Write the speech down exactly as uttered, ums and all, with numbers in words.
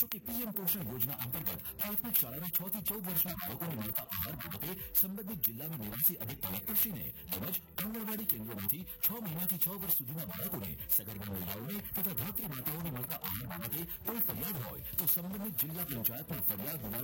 જો કે પીએમ પોષણ યોજના અંતર્ગત પ્રાથમિક શાળાના છ થી ચૌદ વર્ષના બાળકોને મળતા આહાર બાબતે સંબંધિત જિલ્લાના નિવાસી અધિક કલેક્ટરશ્રીને તેમજ આંગણવાડી કેન્દ્રોમાંથી છ મહિનાથી છ વર્ષ સુધીના બાળકોને સગર્ભા મહિલાઓને તથા ધાત્રી માતાઓને મળતા આહાર બાબતે કોઈ ફરિયાદ હોય તો સંબંધિત જિલ્લા પંચાયતમાં ફરિયાદ